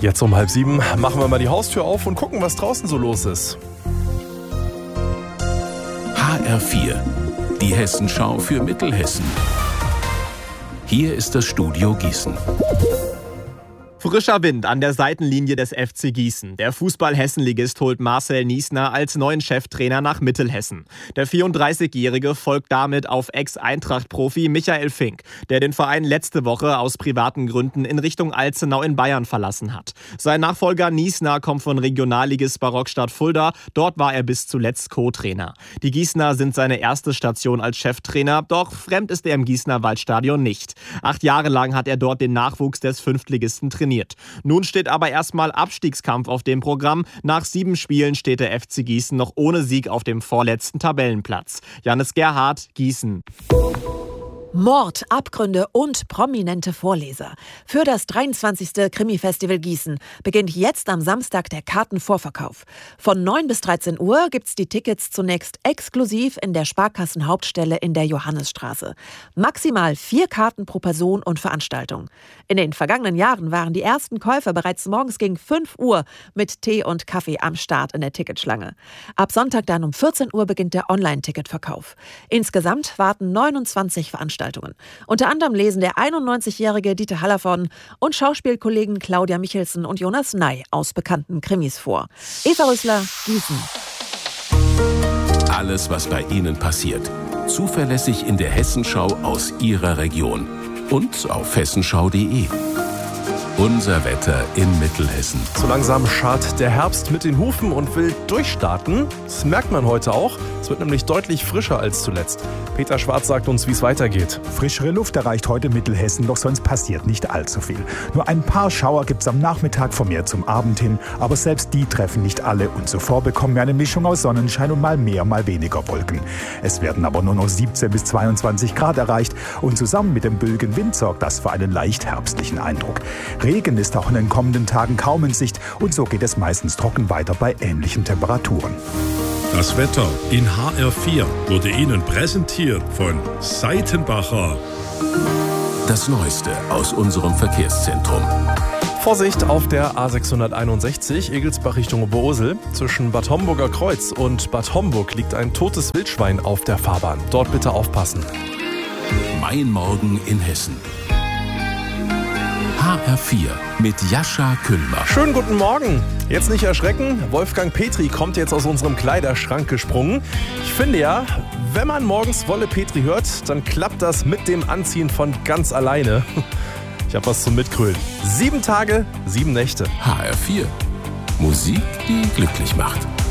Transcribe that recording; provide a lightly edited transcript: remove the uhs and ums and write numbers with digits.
Jetzt um 6:30 machen wir mal die Haustür auf und gucken, was draußen so los ist. HR4, die Hessenschau für Mittelhessen. Hier ist das Studio Gießen. Frischer Wind an der Seitenlinie des FC Gießen. Der Fußball-Hessenligist holt Marcel Niesner als neuen Cheftrainer nach Mittelhessen. Der 34-Jährige folgt damit auf Ex-Eintracht-Profi Michael Fink, der den Verein letzte Woche aus privaten Gründen in Richtung Alzenau in Bayern verlassen hat. Sein Nachfolger Niesner kommt von Regionalligist Barockstadt Fulda. Dort war er bis zuletzt Co-Trainer. Die Gießener sind seine erste Station als Cheftrainer, doch fremd ist er im Gießener Waldstadion nicht. 8 Jahre lang hat er dort den Nachwuchs des Fünftligisten trainiert. Nun steht aber erstmal Abstiegskampf auf dem Programm. Nach 7 Spielen steht der FC Gießen noch ohne Sieg auf dem vorletzten Tabellenplatz. Jannis Gerhardt, Gießen. Mord, Abgründe und prominente Vorleser. Für das 23. Krimi-Festival Gießen beginnt jetzt am Samstag der Kartenvorverkauf. Von 9 bis 13 Uhr gibt's die Tickets zunächst exklusiv in der Sparkassenhauptstelle in der Johannisstraße. Maximal 4 Karten pro Person und Veranstaltung. In den vergangenen Jahren waren die ersten Käufer bereits morgens gegen 5 Uhr mit Tee und Kaffee am Start in der Ticketschlange. Ab Sonntag dann um 14 Uhr beginnt der Online-Ticketverkauf. Insgesamt warten 29 Veranstaltungen. Unter anderem lesen der 91-jährige Dieter Hallervorden und Schauspielkollegen Claudia Michelsen und Jonas Ney aus bekannten Krimis vor. Eva Rüssler, Gießen. Alles, was bei Ihnen passiert. Zuverlässig in der Hessenschau aus Ihrer Region. Und auf hessenschau.de. Unser Wetter in Mittelhessen. So langsam scharrt der Herbst mit den Hufen und will durchstarten. Das merkt man heute auch. Es wird nämlich deutlich frischer als zuletzt. Peter Schwarz sagt uns, wie es weitergeht. Frischere Luft erreicht heute Mittelhessen, doch sonst passiert nicht allzu viel. Nur ein paar Schauer gibt es am Nachmittag vermehrt zum Abend hin, aber selbst die treffen nicht alle und zuvor bekommen wir eine Mischung aus Sonnenschein und mal mehr, mal weniger Wolken. Es werden aber nur noch 17 bis 22 Grad erreicht und zusammen mit dem böigen Wind sorgt das für einen leicht herbstlichen Eindruck. Regen ist auch in den kommenden Tagen kaum in Sicht und so geht es meistens trocken weiter bei ähnlichen Temperaturen. Das Wetter in HR4 wurde Ihnen präsentiert von Seitenbacher. Das Neueste aus unserem Verkehrszentrum. Vorsicht auf der A661 Egelsbach Richtung Oberursel. Zwischen Bad Homburger Kreuz und Bad Homburg liegt ein totes Wildschwein auf der Fahrbahn. Dort bitte aufpassen. Mein Morgen in Hessen. HR4 mit Jascha Küllmer. Schönen guten Morgen. Jetzt nicht erschrecken, Wolfgang Petri kommt jetzt aus unserem Kleiderschrank gesprungen. Ich finde ja, wenn man morgens Wolle Petri hört, dann klappt das mit dem Anziehen von ganz alleine. Ich habe was zum Mitgrölen. 7 Tage, 7 Nächte. HR4. Musik, die glücklich macht.